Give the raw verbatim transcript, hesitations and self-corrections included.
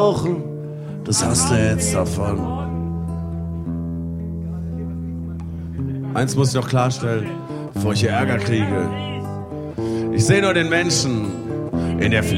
rauchen, das hast du jetzt davon. Eins muss ich noch klarstellen, bevor ich hier Ärger kriege. Ich sehe nur den Menschen in der